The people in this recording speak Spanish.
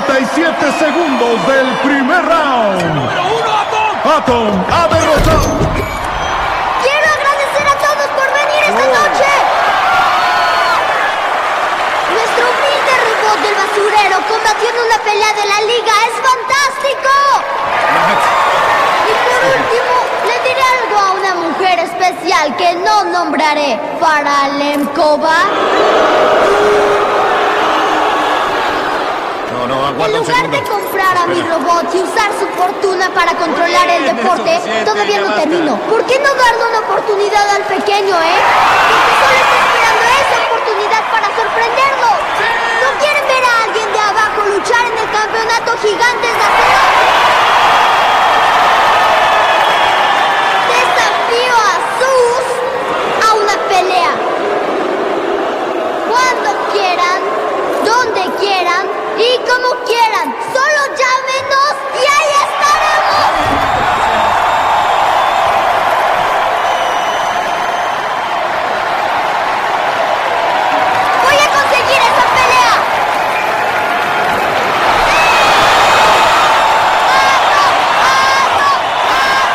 37 segundos del primer round. Número 1, Atom ha derrotado. Quiero agradecer a todos por venir esta noche. Nuestro humilde robot del basurero combatiendo una pelea de la liga es fantástico. Y por último, le diré algo a una mujer especial que no nombraré. Paralemkova. En lugar de comprar a mi robot y usar su fortuna para controlar el deporte, todavía no termino. ¿Por qué no darle una oportunidad al pequeño, Porque solo está esperando esa oportunidad para sorprendernos.